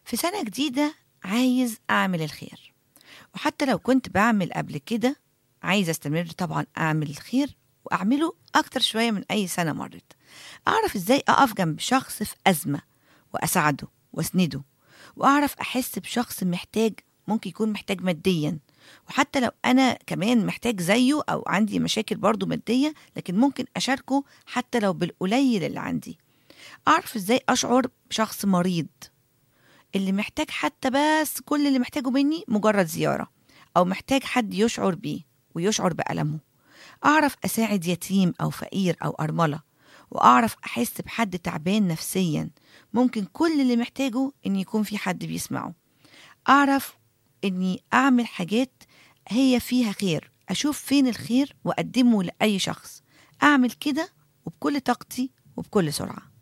في سنة جديدة عايز أعمل الخير، وحتى لو كنت باعمل قبل كده عايزة أستمر طبعًا أعمل الخير وأعمله أكتر شوية من أي سنة مرّت. أعرف إزاي أقف جنب شخص في أزمة وأساعده وأسنده، وأعرف أحس بشخص محتاج، ممكن يكون محتاج ماديًا، وحتى لو أنا كمان محتاج زيه أو عندي مشاكل برضه مادية، لكن ممكن أشاركه حتى لو بالقليل اللي عندي. أعرف إزاي أشعر بشخص مريض اللي محتاج حتى بس كل اللي محتاجه مني مجرد زيارة، أو محتاج حد يشعر بيه ويشعر بألمه. أعرف أساعد يتيم أو فقير أو أرملة، وأعرف أحس بحد تعبان نفسيا، ممكن كل اللي محتاجه إن يكون في حد بيسمعه. أعرف إني أعمل حاجات هي فيها خير، أشوف فين الخير وأقدمه لأي شخص. أعمل كده وبكل طاقتي وبكل سرعة.